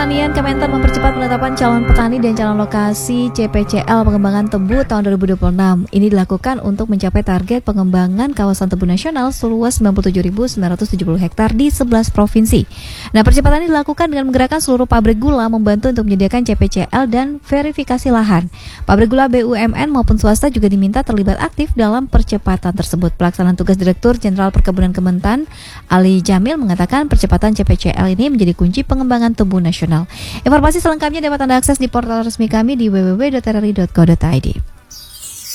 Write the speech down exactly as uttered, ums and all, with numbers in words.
Pertanian Kementan mempercepat penetapan calon petani dan calon lokasi C P C L pengembangan tebu tahun dua ribu dua puluh enam. Ini dilakukan untuk mencapai target pengembangan kawasan tebu nasional seluas sembilan puluh tujuh ribu sembilan ratus tujuh puluh hektar di sebelas provinsi. Nah, percepatan ini dilakukan dengan menggerakkan seluruh pabrik gula membantu untuk menyediakan C P C L dan verifikasi lahan. Pabrik gula B U M N maupun swasta juga diminta terlibat aktif dalam percepatan tersebut. Pelaksanaan tugas Direktur Jenderal Perkebunan Kementan, Ali Jamil, mengatakan percepatan C P C L ini menjadi kunci pengembangan tebu nasional. Informasi selengkapnya dapat Anda akses di portal resmi kami di w w w titik r r i titik co titik i d.